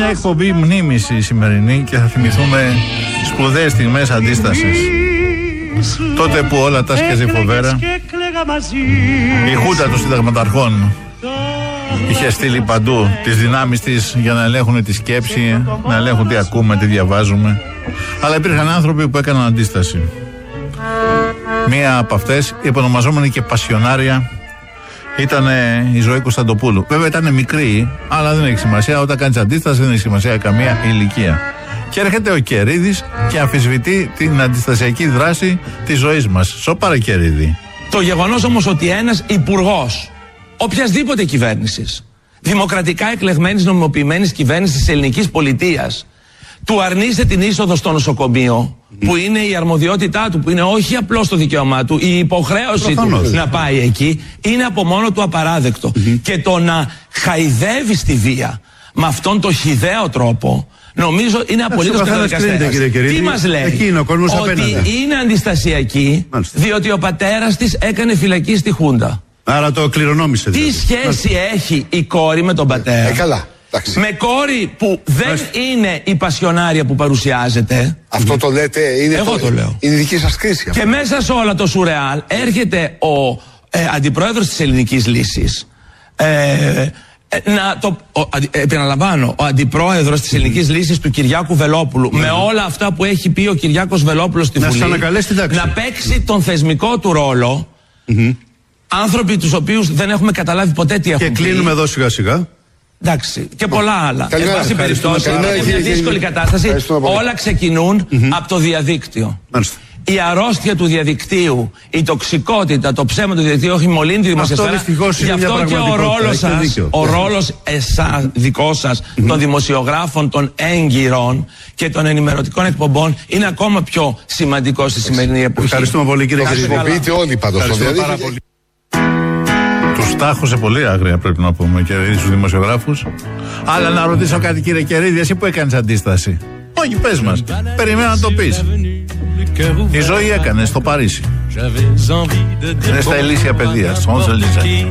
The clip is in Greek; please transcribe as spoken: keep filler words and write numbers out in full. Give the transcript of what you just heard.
εκπομπή μνήμης η σημερινή και θα θυμηθούμε σπουδαίες στιγμές αντίστασης. Τότε που όλα τα σκέζε φοβέρα, η χούντα των συνταγματαρχών είχε στείλει παντού τις δυνάμεις της για να ελέγχουν τη σκέψη, να ελέγχουν τι ακούμε, τι διαβάζουμε. Αλλά υπήρχαν άνθρωποι που έκαναν αντίσταση. Μία από αυτές, η επωνομαζόμενη και πασιονάρια, ήταν η Ζωή Κωνσταντοπούλου. Βέβαια ήταν μικρή, αλλά δεν έχει σημασία. Όταν κάνεις αντίσταση δεν έχει σημασία καμία ηλικία. Και έρχεται ο Κερίδης και αμφισβητεί την αντιστασιακή δράση της ζωής μας. Σοπάρα, Κερίδη. Το γεγονός όμως ότι ένας υπουργός οποιασδήποτε κυβέρνησης, δημοκρατικά εκλεγμένης, νομιμοποιημένης κυβέρνησης της ελληνικής πολιτείας, του αρνείσαι την είσοδο στο νοσοκομείο, mm. που είναι η αρμοδιότητά του, που είναι όχι απλώς το δικαίωμά του, η υποχρέωση Προφανώς. του να πάει εκεί, είναι από μόνο του απαράδεκτο. Mm-hmm. Και το να χαϊδεύει στη βία με αυτόν τον χυδαίο τρόπο, νομίζω είναι απολύτως καταδικαστέας. Τι μας λέει? Είναι ότι απέναντι. είναι αντιστασιακή, Μάλιστα. διότι ο πατέρας της έκανε φυλακή στη Χούντα. Άρα το κληρονόμησε. Τι δηλαδή. σχέση Μάλιστα. έχει η κόρη με τον πατέρα? Ε, καλά. Εντάξει. Με κόρη που δεν Μάλιστα. είναι η πασιονάρια που παρουσιάζεται. Αυτό το λέτε, είναι, Εγώ το, το λέω. είναι δική σας κρίση. Και μέσα σε όλα το σουρεάλ έρχεται ο ε, αντιπρόεδρος της Ελληνικής Λύσης. Ε, να το ο, ε, επαναλαμβάνω, ο αντιπρόεδρος της Ελληνικής Λύσης του Κυριάκου Βελόπουλου, mm. με όλα αυτά που έχει πει ο Κυριάκος Βελόπουλος στη να Βουλή, να παίξει τον θεσμικό του ρόλο. Mm-hmm. Άνθρωποι τους οποίους δεν έχουμε καταλάβει ποτέ τι έχουν πει. Και κλείνουμε εδώ σιγά σιγά. Εντάξει, και πολλά άλλα. Εν πάση περιπτώσει, είναι μια δύσκολη κατάσταση. Όλα ξεκινούν mm-hmm. από το διαδίκτυο. Μάλιστα. Η αρρώστια του διαδικτύου, η τοξικότητα, το ψέμα του διαδικτύου έχει μολύνει τη δημοσιοσφαίρα. Γι' αυτό και ο ρόλος σας, ο ρόλος εσάς, δικό σας, mm-hmm. των δημοσιογράφων, των έγκυρων και των ενημερωτικών εκπομπών είναι ακόμα πιο σημαντικό στη σημερινή εποχή. Ευχαριστούμε πολύ, κύριε Κερίδη. Χρησιμοποιείτε όλοι πάντως το διαδίκτυο. Τους τάχωσε πολύ άγρια, πρέπει να πούμε, και στους δημοσιογράφους. Αλλά να ρωτήσω κάτι, κύριε Κερίδη, εσύ που έκανες αντίσταση? Όχι, πες μας. Περιμένω να το πεις. Η Ζωή έκανε στο Παρίσι. Είναι στα Ελίσια Παιδεία, στο Μόντς Ελίζα.